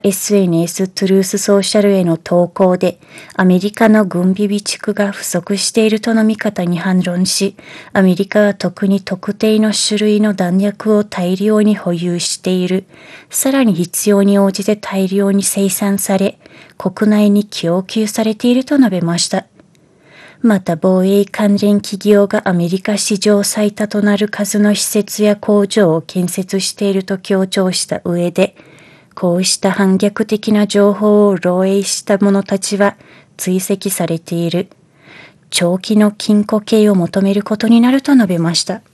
SNS トゥルースソーシャルへの投稿で、アメリカの軍備備蓄が不足しているとの見方に反論し、アメリカは特に特定の種類の弾薬を大量に保有している。さらに必要に応じて大量に生産され、国内に供給されていると述べました。また防衛関連企業がアメリカ史上最多となる数の施設や工場を建設していると強調した上で、こうした反逆的な情報を漏洩した者たちは追跡されている。長期の禁錮刑を求めることになると述べました。